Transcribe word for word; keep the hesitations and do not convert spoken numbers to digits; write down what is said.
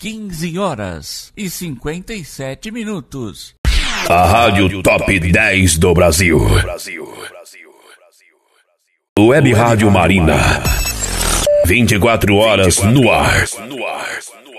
quinze horas e cinquenta e sete minutos. A Rádio Top dez do Brasil. Web Rádio Marina. vinte e quatro horas no ar.